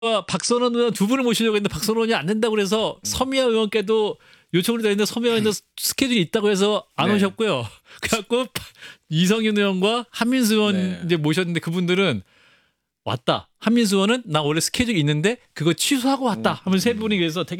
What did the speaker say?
박선원 의원 두 분을 모시려고 했는데 박선원 의원이 안 된다고 그래서 서미아 의원께도 요청을 드렸는데 서미아 의원도 스케줄이 있다고 해서 안 네. 오셨고요. 그래갖고 이성윤 의원과 한민수 의원 네. 이제 모셨는데 그분들은 왔다. 한민수 의원은 나 원래 스케줄이 있는데 그거 취소하고 왔다. 하면 세 분이 그래서 되게